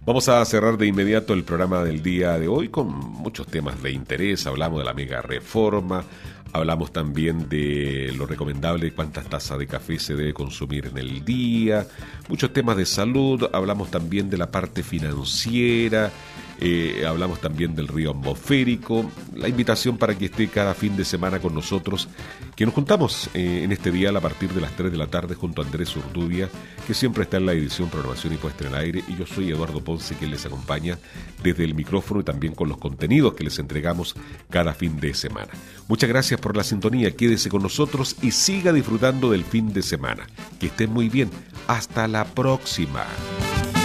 Vamos a cerrar de inmediato el programa del día de hoy con muchos temas de interés. Hablamos de la mega reforma, hablamos también de lo recomendable de cuántas tazas de café se debe consumir en el día, muchos temas de salud, hablamos también de la parte financiera, hablamos también del río atmosférico, la invitación para que esté cada fin de semana con nosotros, que nos juntamos en este día a partir de las 3 de la tarde junto a Andrés Urdubia, que siempre está en la edición, programación y puesta en el aire, y yo soy Eduardo Ponce, que les acompaña desde el micrófono y también con los contenidos que les entregamos cada fin de semana. Muchas gracias por la sintonía, quédese con nosotros y siga disfrutando del fin de semana. Que estén muy bien, hasta la próxima.